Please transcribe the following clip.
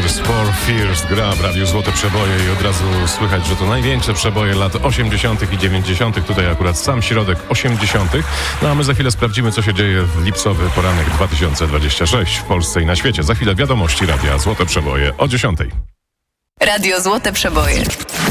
Tears for Fears gra w Radiu Złote Przeboje i od razu słychać, że to największe przeboje lat 80. i 90. Tutaj akurat sam środek 80. No a my za chwilę sprawdzimy, co się dzieje w lipcowy poranek 2026 w Polsce i na świecie. Za chwilę wiadomości Radia Złote Przeboje o 10. Radio Złote Przeboje.